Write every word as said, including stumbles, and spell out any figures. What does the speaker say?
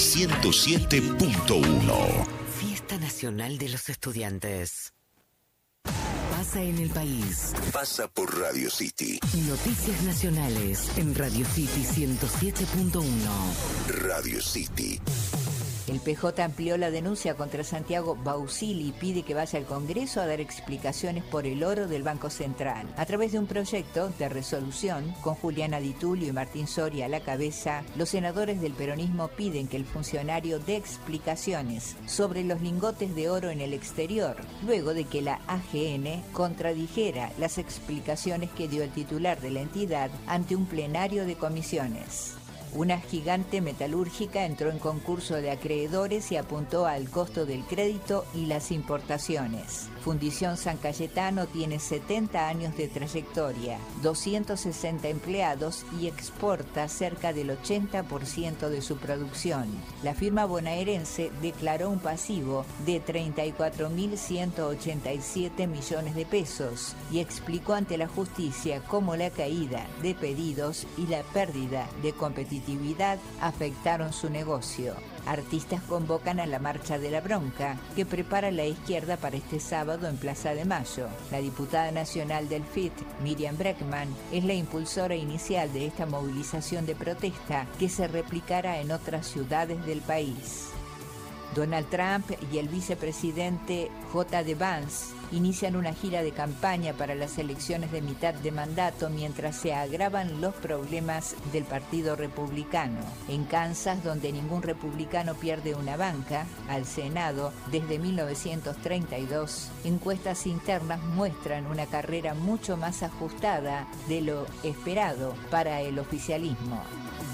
ciento siete punto uno. Fiesta Nacional de los Estudiantes. Pasa en el país. Pasa por Radio City. Noticias nacionales en Radio City ciento siete punto uno. Radio City. El P J amplió la denuncia contra Santiago Bausili y pide que vaya al Congreso a dar explicaciones por el oro del Banco Central. A través de un proyecto de resolución, con Juliana Di Tulio y Martín Soria a la cabeza, los senadores del peronismo piden que el funcionario dé explicaciones sobre los lingotes de oro en el exterior, luego de que la A G N contradijera las explicaciones que dio el titular de la entidad ante un plenario de comisiones. Una gigante metalúrgica entró en concurso de acreedores y apuntó al costo del crédito y las importaciones. Fundición San Cayetano tiene setenta años de trayectoria, doscientos sesenta empleados y exporta cerca del ochenta por ciento de su producción. La firma bonaerense declaró un pasivo de treinta y cuatro mil ciento ochenta y siete millones de pesos y explicó ante la justicia cómo la caída de pedidos y la pérdida de competitividad afectaron su negocio. Artistas convocan a la Marcha de la Bronca, que prepara la izquierda para este sábado en Plaza de Mayo. La diputada nacional del F I T, Miriam Breckman, es la impulsora inicial de esta movilización de protesta que se replicará en otras ciudades del país. Donald Trump y el vicepresidente J D Vance inician una gira de campaña para las elecciones de mitad de mandato mientras se agravan los problemas del Partido Republicano. En Kansas, donde ningún republicano pierde una banca, al Senado desde mil novecientos treinta y dos, encuestas internas muestran una carrera mucho más ajustada de lo esperado para el oficialismo.